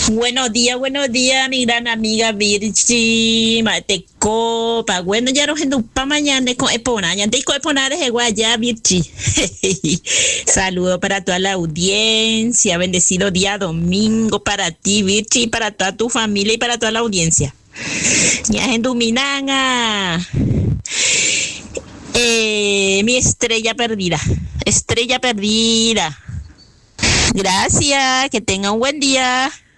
Buenos días, mi gran amiga Virchi, mate copa. Bueno, ya nos pa mañana con Epona, ya te con Epona de Guaya, Virchi. Saludo para toda la audiencia, bendecido día domingo para ti, Virchi, para toda tu familia y para toda la audiencia. Ya en Duminanga. Mi estrella perdida. Gracias, que tenga un buen día.